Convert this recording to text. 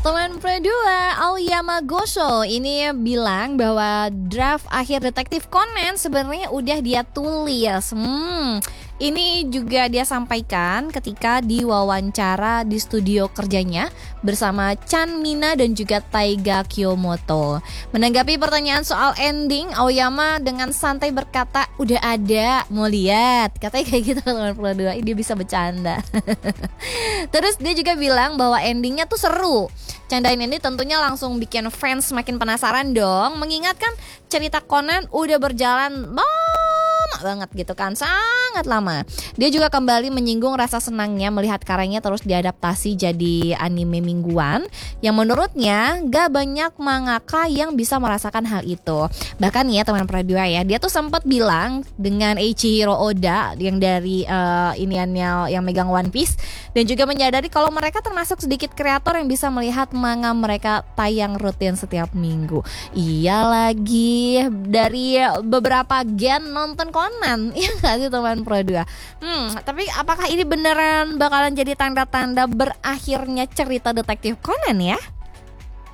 Teman Pro 2 Aoyama Gosho ini bilang bahwa draft akhir Detektif Conan sebenarnya udah dia tulis. Ini juga dia sampaikan ketika diwawancara di studio kerjanya bersama Chan Mina dan juga Taiga Kiyomoto. Menanggapi pertanyaan soal ending, Aoyama dengan santai berkata, "Udah ada, mau lihat." Katanya kayak gitu teman Pro 2. Dia bisa bercanda. Terus dia juga bilang bahwa endingnya tuh seru. Candaan ini tentunya langsung bikin fans makin penasaran dong, mengingatkan cerita Conan udah berjalan lama banget gitu kan, sangat lama. Dia juga kembali menyinggung rasa senangnya melihat karyanya terus diadaptasi jadi anime mingguan, yang menurutnya gak banyak mangaka yang bisa merasakan hal itu. Bahkan ya teman Pro 2 ya, dia tuh sempat bilang dengan Eiichiro Oda yang dari iniannya yang megang One Piece, dan juga menyadari kalau mereka termasuk sedikit kreator yang bisa melihat manga mereka tayang rutin setiap minggu. Iya lagi, dari beberapa gen nonton Conan, ya nggak sih teman Pro 2? Tapi apakah ini beneran bakalan jadi tanda-tanda berakhirnya cerita Detektif Conan ya?